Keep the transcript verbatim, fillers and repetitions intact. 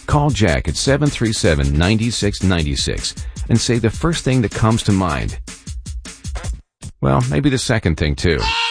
Call Jack at seven three seven, nine six nine six and say the first thing that comes to mind. Well, maybe the second thing too.